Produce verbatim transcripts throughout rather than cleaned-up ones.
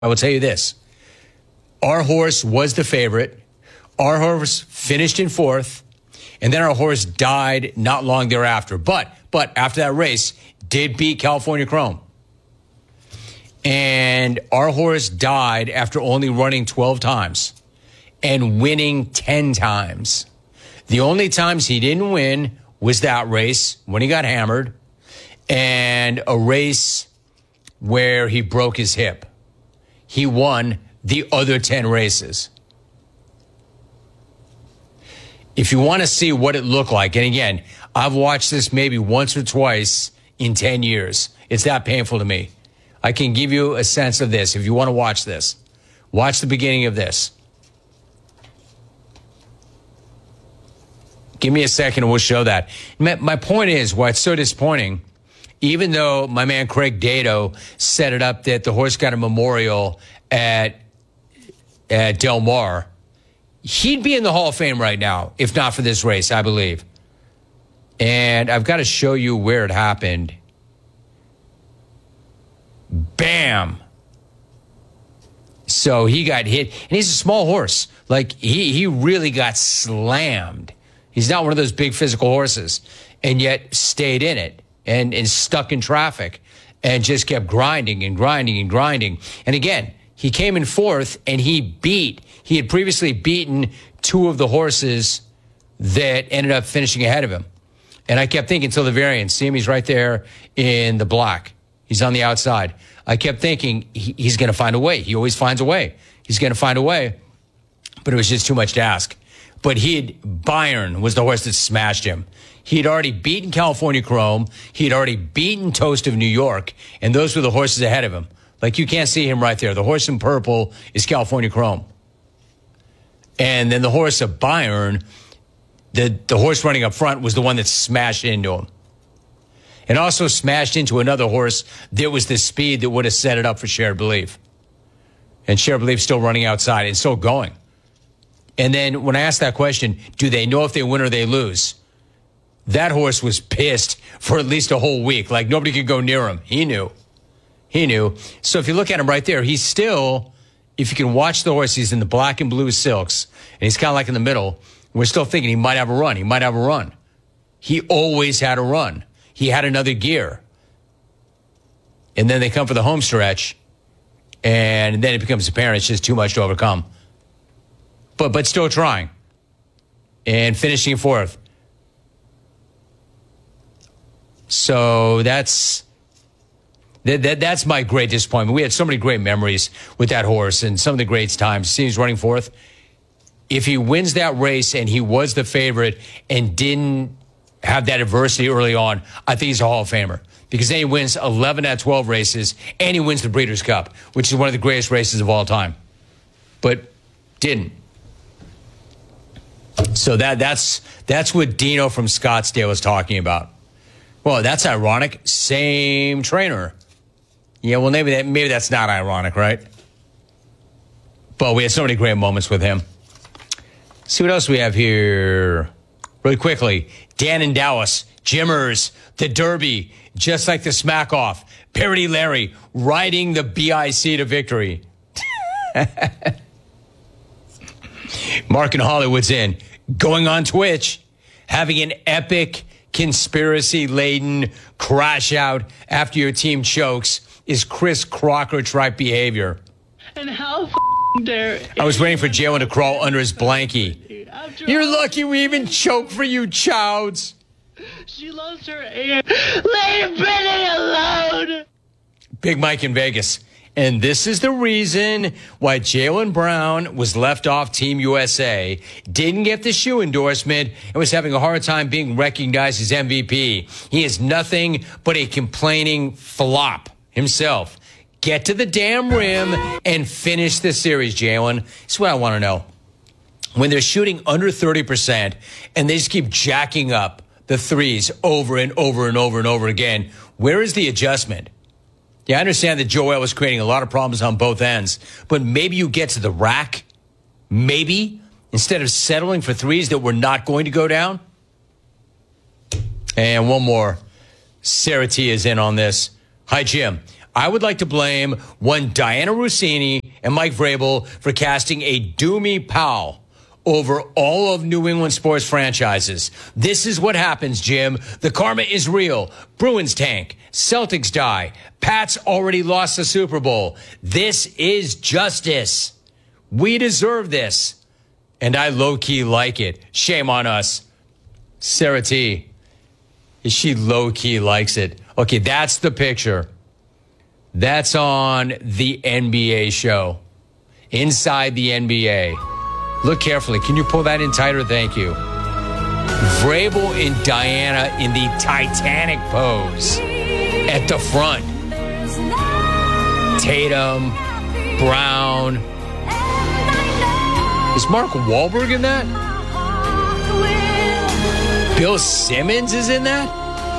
I will tell you this. Our horse was the favorite. Our horse finished in fourth. And then our horse died not long thereafter. But, but after that race, did beat California Chrome. And our horse died after only running twelve times and winning ten times. The only times he didn't win was that race when he got hammered and a race where he broke his hip. He won the other ten races. If you want to see what it looked like, and again, I've watched this maybe once or twice in ten years. It's that painful to me. I can give you a sense of this if you want to watch this. Watch the beginning of this. Give me a second and we'll show that. My point is, why it's so disappointing, even though my man Craig Dato set it up that the horse got a memorial at, at Del Mar, he'd be in the Hall of Fame right now, if not for this race, I believe. And I've got to show you where it happened. Bam. So he got hit, and he's a small horse. Like, he, he really got slammed. He's not one of those big physical horses, and yet stayed in it and, and stuck in traffic and just kept grinding and grinding and grinding. And again, he came in fourth, and he beat, he had previously beaten two of the horses that ended up finishing ahead of him. And I kept thinking until the variance, see him, he's right there in the black. He's on the outside. I kept thinking he, he's going to find a way. He always finds a way. He's going to find a way. But it was just too much to ask. But he had, Bayern was the horse that smashed him. He had already beaten California Chrome. He had already beaten Toast of New York. And those were the horses ahead of him. Like, you can't see him right there. The horse in purple is California Chrome. And then the horse of Bayern, the, the horse running up front, was the one that smashed into him. And also smashed into another horse that was the speed that would have set it up for Shared Belief. And Shared Belief still running outside and still going. And then when I asked that question, do they know if they win or they lose? That horse was pissed for at least a whole week. Like, nobody could go near him. He knew. He knew. So if you look at him right there, he's still, if you can watch the horse, he's in the black and blue silks. And he's kind of like in the middle. We're still thinking he might have a run. He might have a run. He always had a run. He had another gear. And then they come for the home stretch. And then it becomes apparent it's just too much to overcome. But but still trying. And finishing fourth. So that's that, that that's my great disappointment. We had so many great memories with that horse and some of the great times. See, he's running fourth. If he wins that race and he was the favorite and didn't have that adversity early on, I think he's a Hall of Famer. Because then he wins eleven out of twelve races, and he wins the Breeders' Cup, which is one of the greatest races of all time. But didn't. So that that's that's what Dino from Scottsdale was talking about. Well, that's ironic. Same trainer. Yeah, well, maybe that maybe that's not ironic, right? But we had so many great moments with him. See what else we have here. Really quickly, Dan and Dallas, Jimmers, the Derby, just like the Smack Off, Parody Larry, riding the B I C to victory. Mark in Hollywood's in, going on Twitch, having an epic conspiracy-laden crash out after your team chokes is Chris Crocker-type behavior. And how f- dare... I was waiting for Jalen to crawl under his blankie. You're lucky we even choked for you, Chowds. She loves her aunt. Leave Brittany alone. Big Mike in Vegas. And this is the reason why Jaylen Brown was left off Team U S A, didn't get the shoe endorsement, and was having a hard time being recognized as M V P. He is nothing but a complaining flop himself. Get to the damn rim and finish the series, Jaylen. That's what I want to know. When they're shooting under thirty percent and they just keep jacking up the threes over and over and over and over again, where is the adjustment? Yeah, I understand that Joel was creating a lot of problems on both ends, but maybe you get to the rack, maybe, instead of settling for threes that were not going to go down. And one more. Sarah T is in on this. Hi, Jim. I would like to blame one Diana Rossini and Mike Vrabel for casting a doomy pal over all of New England sports franchises. This is what happens, Jim. The karma is real. Bruins tank. Celtics die. Pats already lost the Super Bowl. This is justice. We deserve this. And I low-key like it. Shame on us. Sarah T. She low-key likes it. Okay, that's the picture. That's on the N B A show. Inside the N B A. Look carefully. Can you pull that in tighter? Thank you. Vrabel and Diana in the Titanic pose at the front. Tatum, Brown. Is Mark Wahlberg in that? Bill Simmons is in that?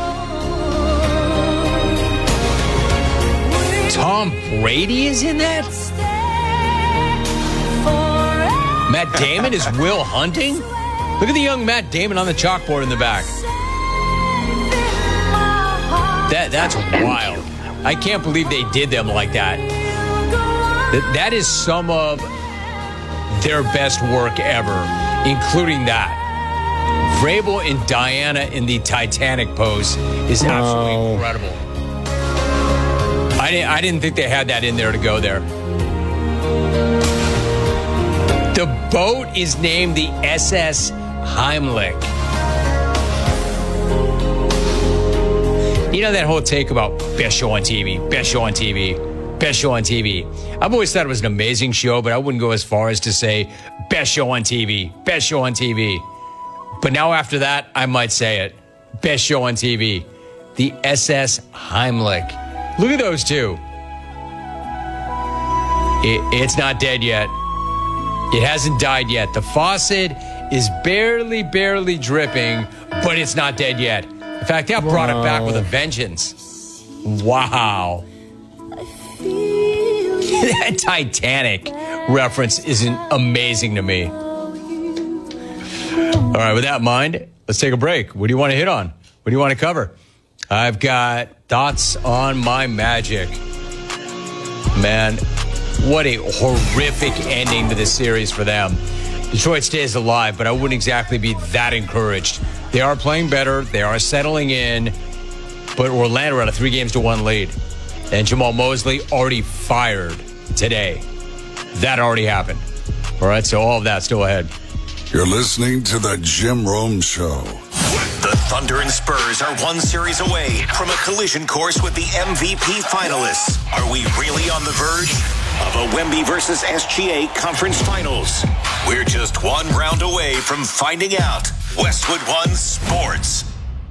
Tom Brady is in that? Matt Damon is Will Hunting? Look at the young Matt Damon on the chalkboard in the back. That That's wild. I can't believe they did them like that. That, that is some of their best work ever, including that. Vrabel and Diana in the Titanic pose is absolutely oh. incredible. I didn't, I didn't think they had that in there to go there. The boat is named the S S Heimlich. You know that whole take about best show on T V, best show on T V, best show on T V. I've always thought it was an amazing show, but I wouldn't go as far as to say best show on T V, best show on T V. But now after that, I might say it. Best show on T V. The S S Heimlich. Look at those two. It, it's not dead yet. It hasn't died yet. The faucet is barely, barely dripping, but it's not dead yet. In fact, that brought it back with a vengeance. Wow. That Titanic reference isn't amazing to me. All right, with that in mind, let's take a break. What do you want to hit on? What do you want to cover? I've got thoughts on my Magic. Man, what a horrific ending to this series for them. Detroit stays alive, but I wouldn't exactly be that encouraged. They are playing better. They are settling in. But Orlando had a three games to one lead. And Jamal Mosley already fired today. That already happened. All right, so all of that still ahead. You're listening to the Jim Rome Show. The Thunder and Spurs are one series away from a collision course with the M V P finalists. Are we really on the verge of a Wemby versus S G A conference finals? We're just one round away from finding out. Westwood One Sports.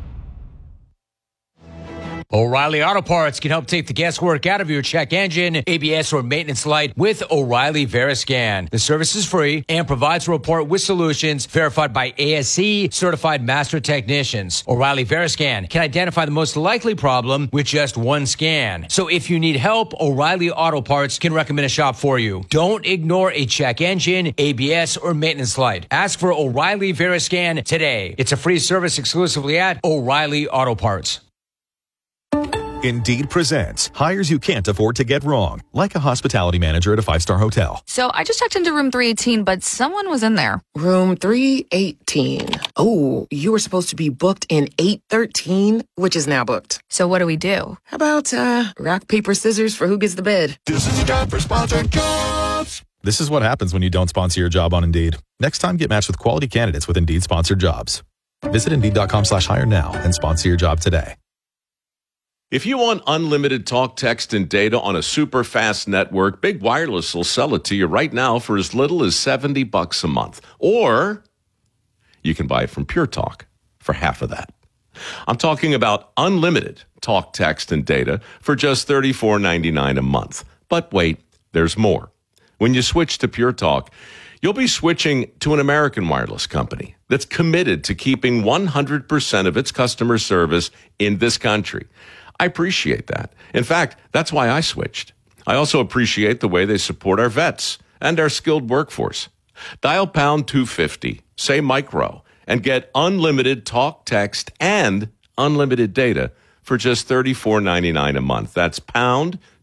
O'Reilly Auto Parts can help take the guesswork out of your check engine, A B S, or maintenance light with O'Reilly Veriscan. The service is free and provides a report with solutions verified by A S C certified master technicians. O'Reilly Veriscan can identify the most likely problem with just one scan. So if you need help, O'Reilly Auto Parts can recommend a shop for you. Don't ignore a check engine, A B S, or maintenance light. Ask for O'Reilly Veriscan today. It's a free service exclusively at O'Reilly Auto Parts. Indeed presents hires you can't afford to get wrong, like a hospitality manager at a five-star hotel. So I just checked into room three eighteen, but someone was in there. Room three eighteen. Oh, you were supposed to be booked in eight thirteen, which is now booked. So what do we do? How about uh, rock, paper, scissors for who gets the bed? This is time for sponsored jobs. This is what happens when you don't sponsor your job on Indeed. Next time, get matched with quality candidates with Indeed sponsored jobs. Visit Indeed.com slash hire now and sponsor your job today. If you want unlimited talk, text, and data on a super fast network, Big Wireless will sell it to you right now for as little as seventy bucks a month. Or you can buy it from Pure Talk for half of that. I'm talking about unlimited talk, text, and data for just thirty-four ninety-nine a month. But wait, there's more. When you switch to Pure Talk, you'll be switching to an American wireless company that's committed to keeping one hundred percent of its customer service in this country. I appreciate that. In fact, that's why I switched. I also appreciate the way they support our vets and our skilled workforce. Dial pound two fifty, say micro, and get unlimited talk, text, and unlimited data for just thirty-four ninety-nine a month. That's pound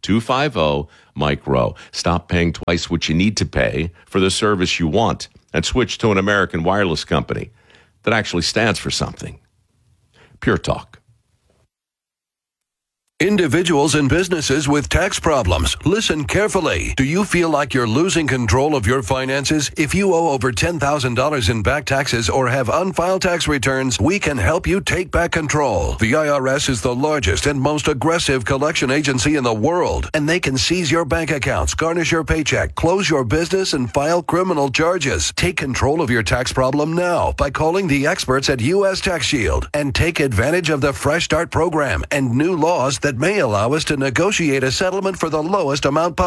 two five zero, Mike Rowe. Stop paying twice what you need to pay for the service you want and switch to an American wireless company that actually stands for something. Pure Talk. Individuals and businesses with tax problems, listen carefully. Do you feel like you're losing control of your finances? If you owe over ten thousand dollars in back taxes or have unfiled tax returns, we can help you take back control. The I R S is the largest and most aggressive collection agency in the world, and they can seize your bank accounts, garnish your paycheck, close your business, and file criminal charges. Take control of your tax problem now by calling the experts at U S Tax Shield and take advantage of the Fresh Start program and new laws that may allow us to negotiate a settlement for the lowest amount possible.